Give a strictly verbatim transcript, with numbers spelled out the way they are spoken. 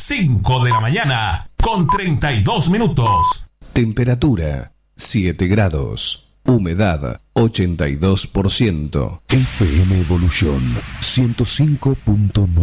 cinco de la mañana, con treinta y dos minutos. Temperatura siete grados. Humedad ochenta y dos por ciento. F M Evolución ciento cinco punto nueve.